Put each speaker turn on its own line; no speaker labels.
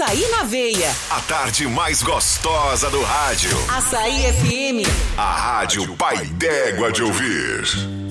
Açaí na veia.
A tarde mais gostosa do rádio.
Açaí FM.
A rádio pai d'égua de ouvir.